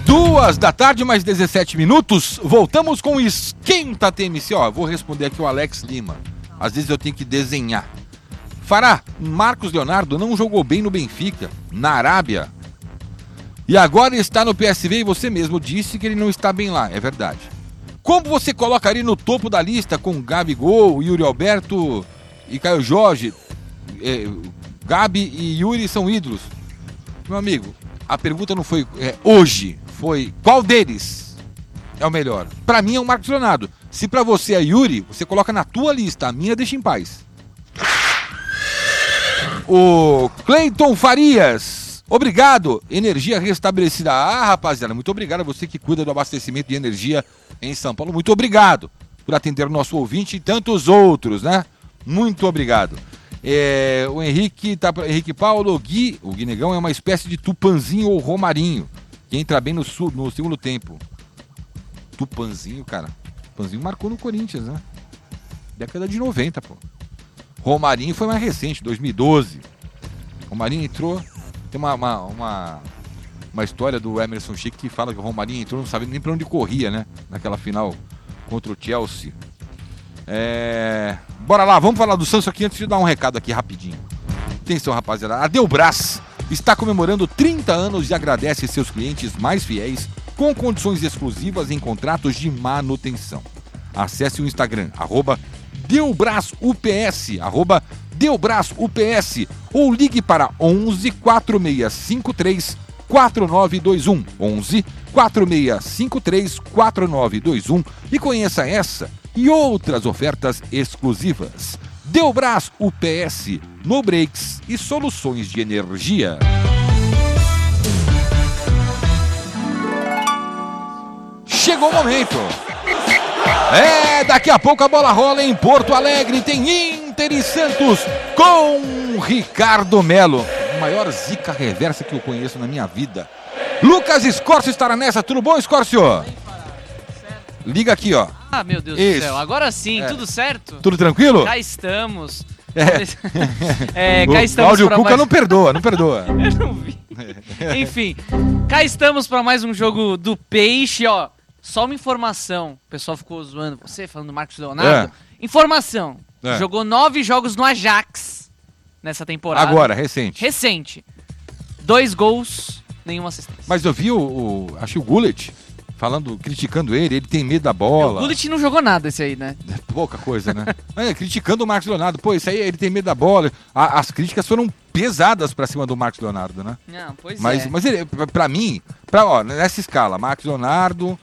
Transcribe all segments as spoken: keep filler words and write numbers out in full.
Duas da tarde, mais dezessete minutos. Voltamos com o Esquenta T M C. Ó, vou responder aqui o Alex Lima. Às vezes eu tenho que desenhar. Fará, Marcos Leonardo não jogou bem no Benfica, na Arábia. E agora está no P S V e você mesmo disse que ele não está bem lá. É verdade. Como você colocaria no topo da lista com Gabigol, Yuri Alberto e Caio Jorge? É, Gabi e Yuri são ídolos. Meu amigo, a pergunta não foi é, hoje, foi qual deles é o melhor? Pra mim é o Marcos Leonardo. Se pra você é Yuri, você coloca na tua lista, a minha deixa em paz. O Cleiton Farias, obrigado, energia restabelecida. Ah, rapaziada, muito obrigado a você que cuida do abastecimento de energia em São Paulo. Muito obrigado por atender o nosso ouvinte e tantos outros, né? Muito obrigado. É, o Henrique, tá, Henrique Paulo, o Gui, o Guinegão é uma espécie de Tupanzinho ou Romarinho, que entra bem no, sul, no segundo tempo. Tupanzinho, cara. Tupanzinho marcou no Corinthians, né? Década de noventa, pô. Romarinho foi mais recente, dois mil e doze. Romarinho entrou. Tem uma, uma, uma, uma história do Emerson Sheik que fala que o Romarinho entrou, não sabe nem pra onde corria, né? Naquela final contra o Chelsea. É... Bora lá, vamos falar do Santos aqui antes de dar um recado aqui rapidinho. Atenção, rapaziada. A Delbras está comemorando trinta anos e agradece seus clientes mais fiéis com condições exclusivas em contratos de manutenção. Acesse o Instagram, arroba DelbrasUPS, arroba DelbrasUPS, ou ligue para onze, quatro seis cinco três, quatro nove dois um, onze, quatro seis cinco três, quatro nove dois um e conheça essa e outras ofertas exclusivas. Delbras U P S, no Breaks e soluções de energia. Chegou o momento. É, daqui a pouco a bola rola em Porto Alegre. Tem Inter e Santos com Ricardo Melo. O maior zica reversa que eu conheço na minha vida. Lucas Escórcio estará nessa. Tudo bom, Escórcio? Liga aqui, ó. Ah, meu Deus Isso. do céu. Agora sim, É. tudo certo? Tudo tranquilo? Cá estamos. É. É, cá O estamos Cláudio pra Cuca mais... não perdoa, não perdoa. Eu não vi. Enfim, cá estamos para mais um jogo do Peixe, ó. Só uma informação. O pessoal ficou zoando você, falando do Marcos Leonardo. É. Informação. É. Jogou nove jogos no Ajax nessa temporada. Agora, recente. Recente. Dois gols, nenhuma assistência. Mas eu vi o, o acho que o Gullit falando, criticando ele, ele tem medo da bola. O Gullit não jogou nada esse aí, né? Pouca coisa, né? É, criticando o Marcos Leonardo. Pô, isso aí, ele tem medo da bola. A, as críticas foram pesadas pra cima do Marcos Leonardo, né? Não, pois mas, é. Mas ele, pra mim, pra, ó, nessa escala, Marcos Leonardo,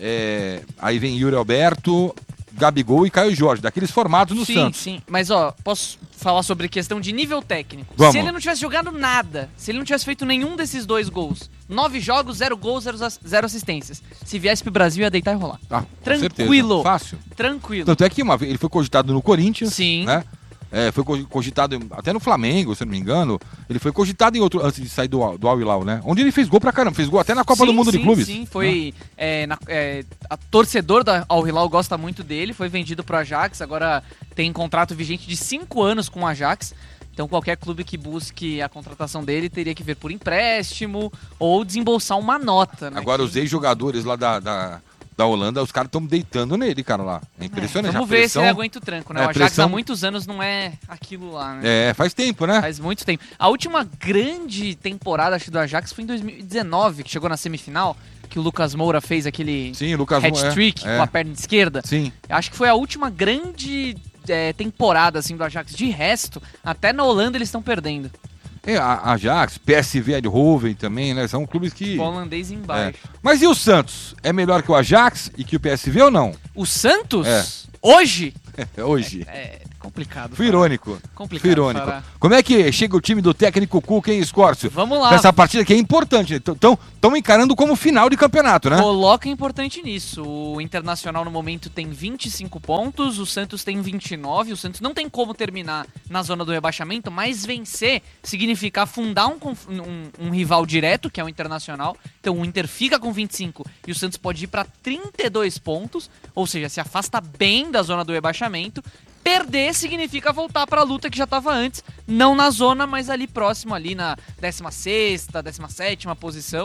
é, aí vem Yuri Alberto, Gabigol e Caio Jorge, daqueles formados no sim, Santos. Sim, sim. Mas, ó, posso falar sobre questão de nível técnico. Vamos. Se ele não tivesse jogado nada, se ele não tivesse feito nenhum desses dois gols, nove jogos, zero gols, zero, zero assistências. Se viesse pro Brasil, ia deitar e rolar. Ah, tranquilo. Certeza. Fácil. Tranquilo. Tanto é que uma vez ele foi cogitado no Corinthians, sim. né? É, foi cogitado até no Flamengo, se eu não me engano. Ele foi cogitado em outro, antes de sair do, do Al Hilal, né? Onde ele fez gol pra caramba, fez gol até na Copa sim, do Mundo sim, de Clubes. Sim, foi. É, na, é, a torcedor da Al Hilal gosta muito dele, foi vendido pro Ajax, agora tem contrato vigente de cinco anos com o Ajax. Então qualquer clube que busque a contratação dele teria que ver por empréstimo ou desembolsar uma nota, né? Agora que... os ex-jogadores lá da... da... da Holanda, os caras estão deitando nele, cara, lá. É impressionante. É, vamos a ver pressão, se ele aguenta o tranco, né? É, o Ajax pressão... há muitos anos não é aquilo lá, né? É, faz tempo, né? Faz muito tempo. A última grande temporada, acho, do Ajax foi em dois mil e dezenove, que chegou na semifinal, que o Lucas Moura fez aquele hat-trick é, é. com a perna esquerda. Sim. Acho que foi a última grande é, temporada, assim, do Ajax. De resto, até na Holanda eles estão perdendo. É, a Ajax, P S V Eindhoven também, né? São clubes que... O holandês embaixo. É. Mas e o Santos? É melhor que o Ajax e que o P S V ou não? O Santos? É. Hoje? É, hoje. É, é complicado. Fui irônico. Complicado. Fui irônico. Para... Como é que chega o time do técnico Cuca, hein, Escórcio? Vamos lá. Nessa partida que é importante. Estão encarando como final de campeonato, né? Coloca importante nisso. O Internacional no momento tem vinte e cinco pontos, o Santos tem vinte e nove. O Santos não tem como terminar na zona do rebaixamento, mas vencer significa afundar um, um, um rival direto, que é o Internacional. Então o Inter fica com vinte e cinco e o Santos pode ir para trinta e dois pontos, ou seja, se afasta bem da zona do rebaixamento. Perder significa voltar para a luta que já estava antes, não na zona, mas ali próximo, ali na décima sexta, décima sétima posição.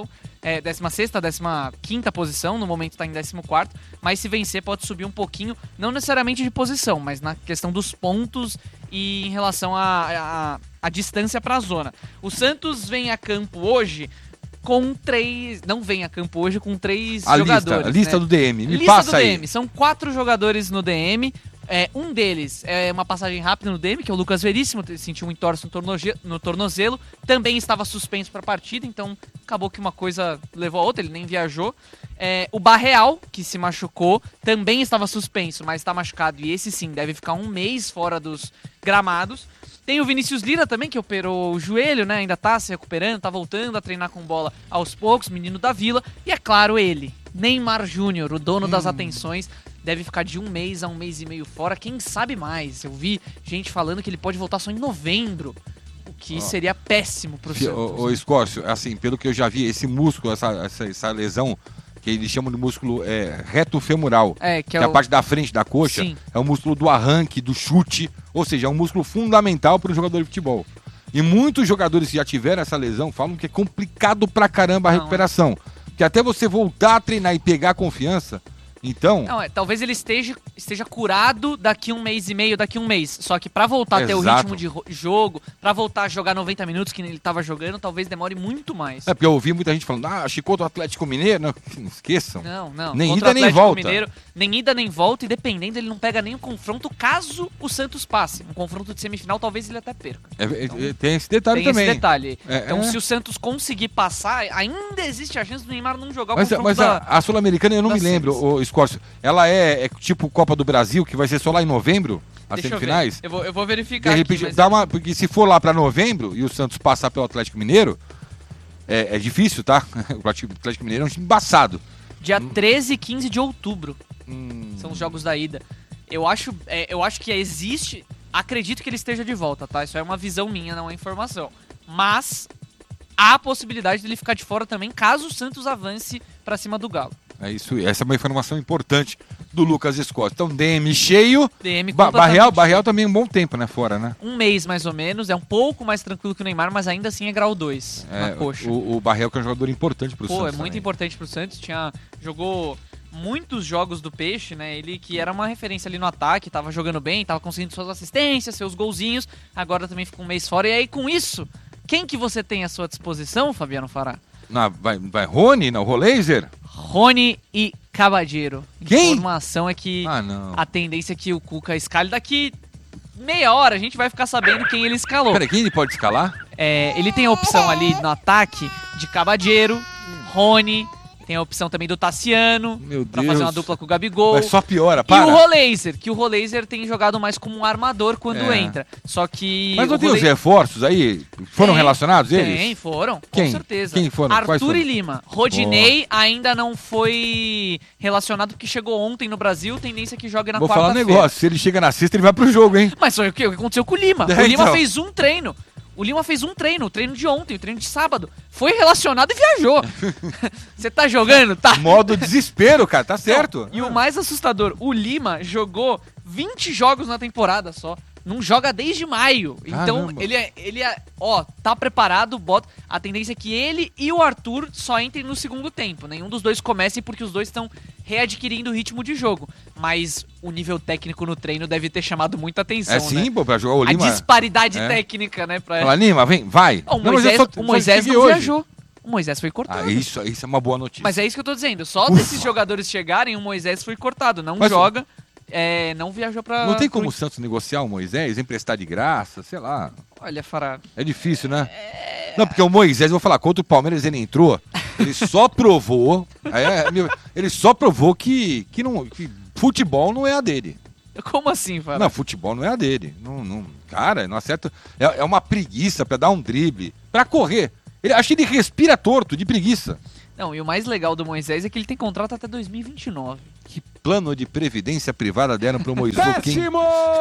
é, décima sexta, décima quinta posição, no momento está em décimo quarto, mas se vencer pode subir um pouquinho, não necessariamente de posição, mas na questão dos pontos e em relação à a, a, a distância para a zona. O Santos vem a campo hoje com três... Não vem a campo hoje com três a jogadores. Lista, a lista né? do D M, me lista passa do aí. D M. São quatro jogadores no D M. É, um deles é uma passagem rápida no D M, que é o Lucas Veríssimo, sentiu um entorse no, tornoze- no tornozelo. Também estava suspenso para a partida, então acabou que uma coisa levou a outra, ele nem viajou. É, o Barreal, que se machucou, também estava suspenso, mas está machucado. E esse sim, deve ficar um mês fora dos gramados. Tem o Vinícius Lira também, que operou o joelho, né? Ainda tá se recuperando, tá voltando a treinar com bola aos poucos, menino da Vila. E é claro, ele, Neymar Júnior, o dono hum. das atenções, deve ficar de um mês a um mês e meio fora. Quem sabe mais? Eu vi gente falando que ele pode voltar só em novembro, o que oh. seria péssimo pro Santos. Ô, ô Escórcio, assim, pelo que eu já vi, esse músculo, essa, essa, essa lesão, que eles chamam de músculo é, reto femoral, é, que, que é, é o... a parte da frente da coxa, Sim. é o músculo do arranque, do chute, ou seja, é um músculo fundamental para o jogador de futebol. E muitos jogadores que já tiveram essa lesão falam que é complicado pra caramba a Não, recuperação. É. Que até você voltar a treinar e pegar confiança, então... Não, é, talvez ele esteja, esteja curado daqui um mês e meio, daqui um mês. Só que pra voltar Exato. a ter o ritmo de ro- jogo, pra voltar a jogar noventa minutos que ele tava jogando, talvez demore muito mais. É, porque eu ouvi muita gente falando, ah, Chico do Atlético Mineiro, não, esqueçam. Não, não. Nem Contra ida nem volta. Mineiro, nem ida nem volta, e dependendo, ele não pega nem o confronto caso o Santos passe. Um confronto de semifinal, talvez ele até perca. É, então, é, tem esse detalhe tem também. Tem esse detalhe. É, então, é. se o Santos conseguir passar, ainda existe a chance do Neymar não jogar o mas, confronto mas da, a, a Sul-Americana, eu não me lembro, o Escórcio, ela é, é tipo Copa do Brasil, que vai ser só lá em novembro, as Deixa semifinais? Eu, eu, vou, eu vou verificar de repente, aqui, mas... dá uma, porque se for lá pra novembro e o Santos passar pelo Atlético Mineiro, é, é difícil, tá? O Atlético Mineiro é um time embaçado. Dia treze e quinze de outubro hum. são os jogos da ida. Eu acho, é, eu acho que existe... Acredito que ele esteja de volta, tá? Isso é uma visão minha, não é informação. Mas há a possibilidade dele ficar de fora também, caso o Santos avance pra cima do Galo. É isso, essa é uma informação importante do Lucas Escórcio. Então, D M cheio. D M ba- Barreal, Barreal também um bom tempo, né? Fora, né? Um mês mais ou menos, é um pouco mais tranquilo que o Neymar, mas ainda assim é grau dois é, na coxa. O, o Barreal que é um jogador importante pro Pô, Santos. é muito também. importante pro Santos. Tinha, jogou muitos jogos do Peixe, né? Ele que era uma referência ali no ataque, tava jogando bem, tava conseguindo suas assistências, seus golzinhos. Agora também fica um mês fora. E aí, com isso, quem que você tem à sua disposição, Fabiano Fará? Na, vai, vai Rony, não? Rolaser? Rony e Cabadeiro. Quem? A informação é que ah, não. a tendência é que o Cuca escale daqui meia hora, a gente vai ficar sabendo quem ele escalou. Peraí, quem ele pode escalar? É, ele tem a opção ali no ataque de Cabadeiro, Rony, tem a opção também do Tassiano, Meu pra Deus. fazer uma dupla com o Gabigol. Mas só piora, E para. o Rolaser, que o Rolaser tem jogado mais como um armador quando É. entra. Só que... Mas não o tem os Rolaser- reforços aí? Foram Tem, relacionados eles? Tem, foram, Quem? com certeza. Quem foram? Quais Arthur foram? e Lima. Rodinei ainda não foi relacionado porque chegou ontem no Brasil, tendência que joga na Vou falar um quarta-feira. negócio, se ele chega na sexta, ele vai pro jogo, hein? Mas foi o que o que aconteceu com o Lima. É, o Lima então. fez um treino. O Lima fez um treino, o treino de ontem, o treino de sábado. Foi relacionado e viajou. Você tá jogando? Tá. Modo desespero, cara, tá certo. Não, e o mais assustador, o Lima jogou vinte jogos na temporada só. Não joga desde maio. Então, Caramba. ele é, ele é, ó, tá preparado, bota. A tendência é que ele e o Arthur só entrem no segundo tempo. Nenhum dos dois comece porque os dois estão readquirindo o ritmo de jogo. Mas o nível técnico no treino deve ter chamado muita atenção, É sim, né? pô, pra jogar o A Lima. disparidade É. técnica, né? Pra... Fala, Lima, vem, vai. Não, o Não, mas eu Moisés, só- o só Moisés estive não hoje. viajou. O Moisés foi cortado. Ah, isso, isso é uma boa notícia. Mas é isso que eu tô dizendo. Só Ufa. desses jogadores chegarem, o Moisés foi cortado. Não Mas- joga, é, não viajou pra... Não tem como o pro- Santos negociar o Moisés, emprestar de graça, sei lá. Olha, Fará... É difícil, né? Não, porque o Moisés, eu vou falar, contra o Palmeiras ele entrou, ele só provou, é, meu, ele só provou que, que, não, que futebol não é a dele. Como assim, Fará? Não, futebol não é a dele. Não, não, cara, não acerta. É, é uma preguiça pra dar um drible, pra correr. Ele, acho que ele respira torto, de preguiça. Não, e o mais legal do Moisés é que ele tem contrato até dois mil e vinte e nove. Que plano de previdência privada deram pro Moisés? Péssimo!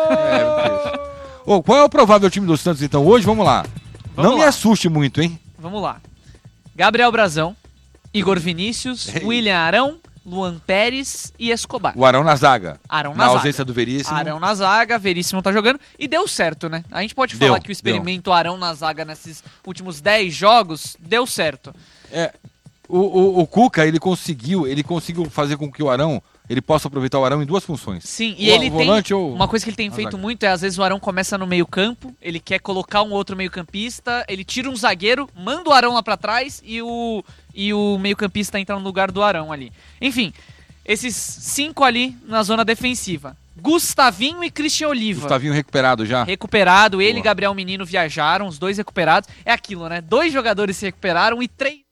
É, Ô, qual é o provável time do Santos, então, hoje? Vamos lá. Vamos não lá. me assuste muito, hein? Vamos lá. Gabriel Brazão, Igor Vinícius, Ei. William Arão, Luan Pérez e Escobar. O Arão na zaga. Arão na na zaga. ausência do Veríssimo. Arão na zaga, Veríssimo tá jogando e deu certo, né? A gente pode Deu, falar que o experimento Arão na zaga nesses últimos dez jogos deu certo. É, o, o, o Cuca, ele conseguiu, ele conseguiu fazer com que o Arão, ele possa aproveitar o Arão em duas funções. Sim, e o, ele o tem, volante ou... uma coisa que ele tem feito muito é, às vezes o Arão começa no meio campo, ele quer colocar um outro meio campista, ele tira um zagueiro, manda o Arão lá pra trás e o, e o meio campista entra no lugar do Arão ali. Enfim, esses cinco ali na zona defensiva. Gustavinho e Christian Oliva. Gustavinho recuperado já. Recuperado, ele Boa. e Gabriel Menino viajaram, os dois recuperados. É aquilo, né? Dois jogadores se recuperaram e três...